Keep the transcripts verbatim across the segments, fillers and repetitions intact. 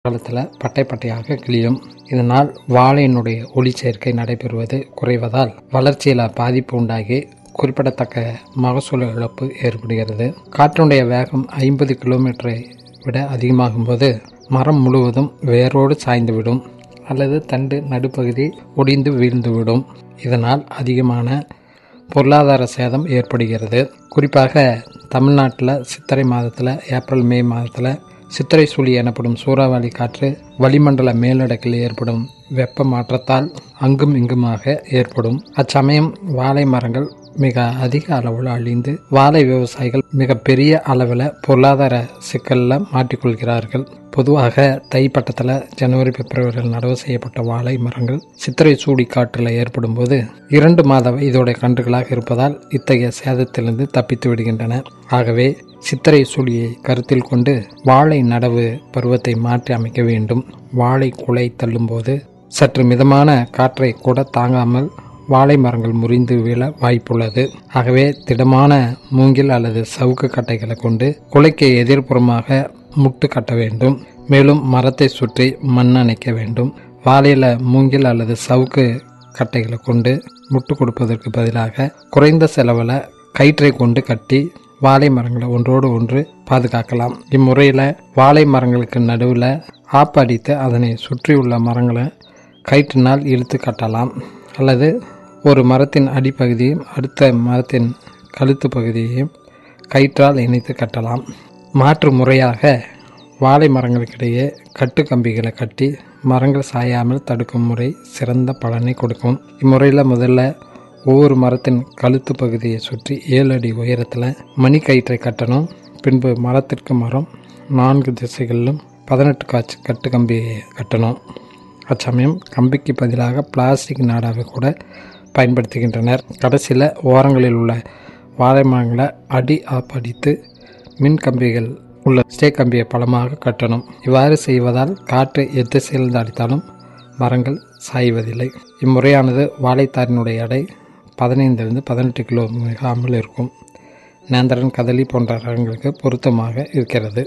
காலத்தில் பட்டை பட்டையாக கிளியும். இதனால் வாழையினுடைய ஒளிச்சேர்க்கை நடைபெறுவது குறைவதால் வளர்ச்சியில் பாதிப்பு உண்டாகி குறிப்பிடத்தக்க மகசூல் இழப்பு ஏற்படுகிறது. காற்றினுடைய வேகம் ஐம்பது கிலோமீட்டரை விட அதிகமாகும் போது மரம் முழுவதும் வேரோடு சாய்ந்துவிடும் அல்லது தண்டு நடுப்பகுதி ஒடிந்து வீழ்ந்துவிடும். இதனால் அதிகமான பொருளாதார சேதம் ஏற்படுகிறது. குறிப்பாக தமிழ்நாட்டில் சித்திரை மாதத்தில் ஏப்ரல் மே மாதத்தில் சித்திரை சுழி எனப்படும் சூறாவளி காற்று வளிமண்டல மேலடுக்கில் ஏற்படும் வெப்ப மாற்றத்தால் அங்கும் இங்குமாக ஏற்படும். அச்சமயம் வாழை மரங்கள் மிக அதிக அளவில் அழிந்து வாழை விவசாயிகள் மிக பெரிய அளவில் பொருளாதார சிக்கலில் மாட்டிக்கொள்கிறார்கள். பொதுவாக தை பட்டத்தில் ஜனவரி பிப்ரவரியில் நடவு செய்யப்பட்ட வாழை மரங்கள் சித்திரை சூடி காற்றில் ஏற்படும் போது இரண்டு மாத இதோடைய கன்றுகளாக இருப்பதால் இத்தகைய சேதத்திலிருந்து தப்பித்து விடுகின்றன. ஆகவே சித்திரை சூழியை கருத்தில் கொண்டு வாழை நடவு பருவத்தை மாற்றி அமைக்க வேண்டும். வாழை குலை தள்ளும்போது சற்று மிதமான காற்றை கூட தாங்காமல் வாழை மரங்கள் முறிந்து வீழ வாய்ப்புள்ளது. ஆகவே திடமான மூங்கில் அல்லது சவுக்கு கட்டைகளை கொண்டு குலைக்கு எதிர்ப்புறமாக முட்டு கட்ட வேண்டும். மேலும் மரத்தை சுற்றி மண் அணைக்க வேண்டும். வாழையில மூங்கில் அல்லது சவுக்கு கட்டைகளை கொண்டு முட்டு கொடுப்பதற்கு பதிலாக குறைந்த செலவில் கயிற்றை கொண்டு கட்டி வாழை மரங்களை ஒன்றோடு ஒன்று பாதுகாக்கலாம். இம்முறையில் வாழை மரங்களுக்கு நடுவில் ஆப்பு அடித்து அதனை சுற்றியுள்ள மரங்களை கயிற்றினால் இழுத்து கட்டலாம். அல்லது ஒரு மரத்தின் அடிப்பகுதியும் அடுத்த மரத்தின் கழுத்து பகுதியையும் கயிற்றால் இணைத்து கட்டலாம். மாற்று முறையாக வாழை மரங்களுக்கிடையே கட்டு கம்பிகளை கட்டி மரங்கள் சாயாமல் தடுக்கும் முறை சிறந்த பலனை கொடுக்கும். இம்முறையில் முதல்ல ஒவ்வொரு மரத்தின் கழுத்து பகுதியை சுற்றி ஏழு அடி உயரத்தில் மணி கயிற்றை கட்டணும். பின்பு மரத்திற்கு மரம் நான்கு திசைகளிலும் பதினெட்டு காட்சி கட்டு கம்பியை கட்டணும். அச்சமயம் கம்பிக்கு பதிலாக பிளாஸ்டிக் நாடாவை கூட பயன்படுத்துகின்றனர். கடைசியில் ஓரங்களில் உள்ள வாழை மரங்களை அடி ஆப் அடித்து மின் கம்பிகள் உள்ள ஸ்டே கம்பியை பலமாக கட்டணும். இவ்வாறு செய்வதால் காற்று எத்திசையில் அடித்தாலும் மரங்கள் சாய்வதில்லை. இம்முறையானது வாழைத்தாரினுடைய எடை பதினைந்திலிருந்து பதினெட்டு கிலோ மிகாமல் இருக்கும். நேந்திரன், கதலி போன்ற ரகங்களுக்கு பொருத்தமாக இருக்கிறது.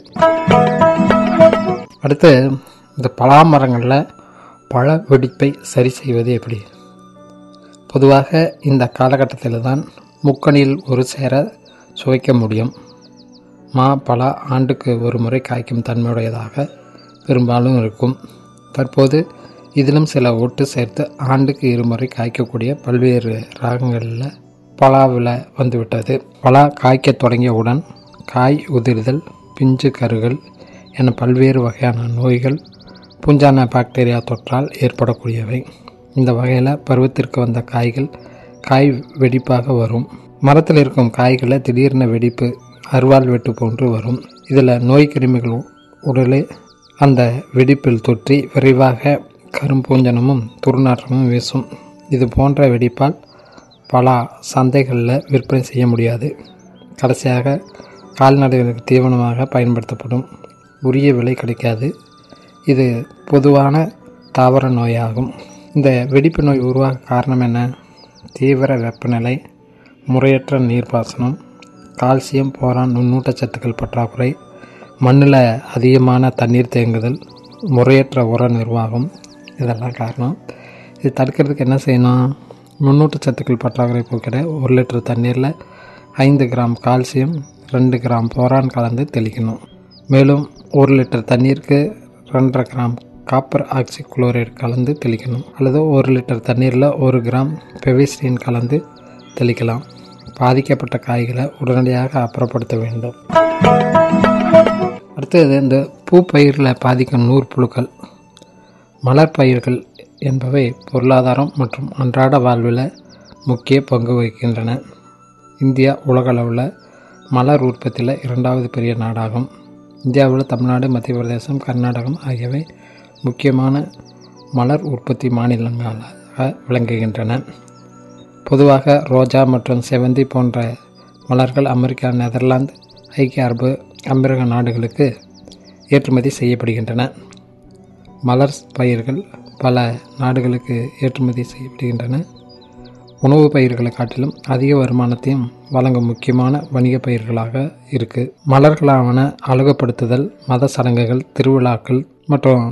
அடுத்து இந்த பலா மரங்களில் பழ வெடிப்பை சரி செய்வது எப்படி? பொதுவாக இந்த காலகட்டத்தில் தான் முக்கணியில் ஒரு சேர சுவைக்க முடியும். மா பலா ஆண்டுக்கு ஒரு முறை காய்க்கும் தன்மையுடையதாக பெரும்பாலும் இருக்கும். தற்போது இதிலும் சில ஒட்டு சேர்த்து ஆண்டுக்கு இருமுறை காய்க்கக்கூடிய பல்வேறு ராகங்களில் பலாவில் வந்துவிட்டது. பலா காய்க்க தொடங்கியவுடன் காய் உதிர்தல், பிஞ்சு கருகள் என பல்வேறு வகையான நோய்கள் பூஞ்சான பாக்டீரியா தொற்றால் ஏற்படக்கூடியவை. இந்த வகையில் பருவத்திற்கு வந்த காய்கள் காய் வெடிப்பாக வரும். மரத்தில் இருக்கும் காய்களை திடீர்னு வெடிப்பு அருவாள் வெட்டு போன்று வரும். இதில் நோய் கிருமிகள் உடலே அந்த வெடிப்பில் தொற்றி விரைவாக கரும்பூஞ்சனமும் துர்நாற்றமும் வீசும். இது போன்ற வெடிப்பால் பலா சந்தைகளில் விற்பனை செய்ய முடியாது. கடைசியாக கால்நடைகளுக்கு தீவனமாக பயன்படுத்தப்படும். உரிய விலை கிடைக்காது. இது பொதுவான தாவர நோயாகும். இந்த வெடிப்பு நோய் உருவாக காரணம் என்ன? தீவிர வெப்பநிலை, முறையற்ற நீர்ப்பாசனம், கால்சியம் போரான் நுண்ணூட்டச்சத்துக்கள் பற்றாக்குறை, மண்ணில் அதிகமான தண்ணீர் தேங்குதல், முறையற்ற உர நிர்வாகம் இதெல்லாம் காரணம். இது தடுக்கிறதுக்கு என்ன செய்யணும்? நுண்ணூட்டச்சத்துக்கள் பற்றாக்குறை போக்கிட ஒரு லிட்டர் தண்ணீரில் ஐந்து கிராம் கால்சியம், ரெண்டு கிராம் போரான் கலந்து தெளிக்கணும். மேலும் ஒரு லிட்டர் தண்ணீருக்கு ரெண்டரை கிராம் காப்பர் ஆக்சி குளோரைடு கலந்து தெளிக்கணும். அல்லது ஒரு லிட்டர் தண்ணீரில் ஒரு கிராம் பெவிஸ்டின் கலந்து தெளிக்கலாம். பாதிக்கப்பட்ட காய்களை உடனடியாக அப்புறப்படுத்த வேண்டும். அடுத்தது இந்த பூ பயிரில் பாதிக்கும் நூற்புழுக்கள். மலர் பயிர்கள் என்பவை பொருளாதாரம் மற்றும் அன்றாட வாழ்வில் முக்கிய பங்கு வகிக்கின்றன. இந்தியா உலகளவில் மலர் உற்பத்தியில் இரண்டாவது பெரிய நாடாகும். இந்தியாவில் தமிழ்நாடு, மத்திய பிரதேசம், கர்நாடகம் ஆகியவை முக்கியமான மலர் உற்பத்தி மாநிலங்களாக விளங்குகின்றன. பொதுவாக ரோஜா மற்றும் செவந்தி போன்ற மலர்கள் அமெரிக்கா, நெதர்லாந்து, ஐக்கிய அரபு அமீரக நாடுகளுக்கு ஏற்றுமதி செய்யப்படுகின்றன. மலர் பயிர்கள் பல நாடுகளுக்கு ஏற்றுமதி செய்யப்படுகின்றன. உணவு பயிர்களை காட்டிலும் அதிக வருமானத்தையும் வழங்கும் முக்கியமான வணிக பயிர்களாக இருக்குது. மலர்களான அழகுபடுத்துதல், மத சடங்குகள், திருவிழாக்கள் மற்றும்